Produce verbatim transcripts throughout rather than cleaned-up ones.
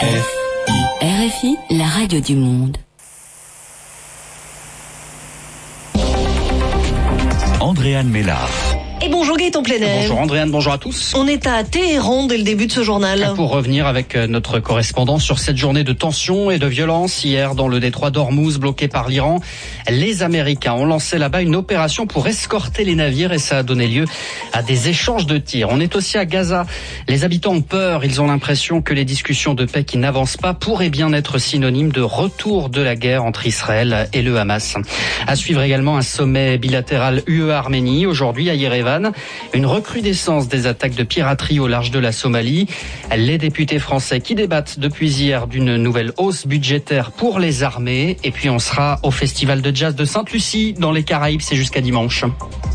R F I, la radio du monde. Andréane Mélard. Et bonjour Gaëtan Plenel. Bonjour Andréane, bonjour à tous. On est à Téhéran dès le début de ce journal. Pour revenir avec notre correspondant sur cette journée de tension et de violence hier dans le détroit d'Ormuz bloqué par l'Iran, les Américains ont lancé là-bas une opération pour escorter les navires et ça a donné lieu à des échanges de tirs. On est aussi à Gaza. Les habitants ont peur, ils ont l'impression que les discussions de paix qui n'avancent pas pourraient bien être synonymes de retour de la guerre entre Israël et le Hamas. À suivre également un sommet bilatéral U E-Arménie aujourd'hui à Yerevan. Une recrudescence des attaques de piraterie au large de la Somalie. Les députés français qui débattent depuis hier d'une nouvelle hausse budgétaire pour les armées. Et puis on sera au Festival de Jazz de Sainte-Lucie dans les Caraïbes, c'est jusqu'à dimanche.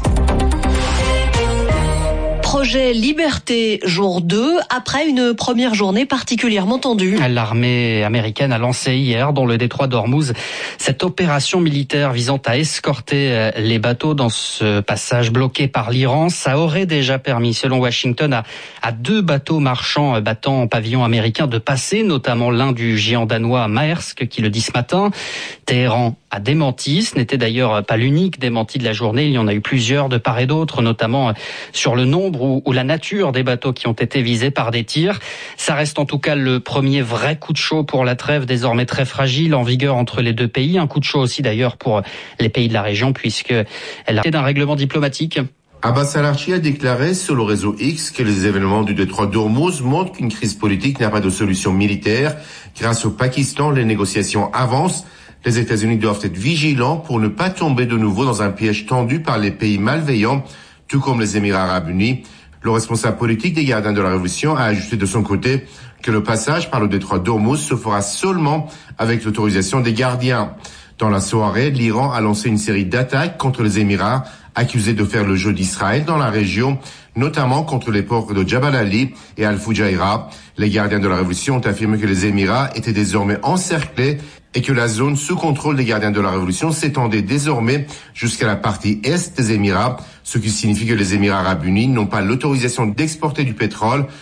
Projet Liberté, jour deux, après une première journée particulièrement tendue. L'armée américaine a lancé hier, dans le détroit d'Ormuz, cette opération militaire visant à escorter les bateaux dans ce passage bloqué par l'Iran. Ça aurait déjà permis, selon Washington, à, à deux bateaux marchands battant en pavillon américain de passer, notamment l'un du géant danois Maersk, qui le dit ce matin. Téhéran a démenti. Ce n'était d'ailleurs pas l'unique démenti de la journée. Il y en a eu plusieurs de part et d'autre, notamment sur le nombre ou, ou la nature des bateaux qui ont été visés par des tirs. Ça reste en tout cas le premier vrai coup de chaud pour la trêve, désormais très fragile, en vigueur entre les deux pays. Un coup de chaud aussi d'ailleurs pour les pays de la région, puisqu'elle a été d'un règlement diplomatique. Abbas al-Archi a déclaré sur le réseau X que les événements du détroit d'Ormuz montrent qu'une crise politique n'a pas de solution militaire. Grâce au Pakistan, les négociations avancent. Les États-Unis doivent être vigilants pour ne pas tomber de nouveau dans un piège tendu par les pays malveillants, tout comme les Émirats arabes unis. Le responsable politique des gardiens de la Révolution a ajouté de son côté que le passage par le détroit d'Ormuz se fera seulement avec l'autorisation des gardiens. Dans la soirée, l'Iran a lancé une série d'attaques contre les Émirats, accusés de faire le jeu d'Israël dans la région, notamment contre les ports de Jabal Ali et Al-Fujairah. Les gardiens de la Révolution ont affirmé que les Émirats étaient désormais encerclés et que la zone sous contrôle des gardiens de la Révolution s'étendait désormais jusqu'à la partie est des Émirats, ce qui signifie que les Émirats arabes unis n'ont pas l'autorisation d'exporter du pétrole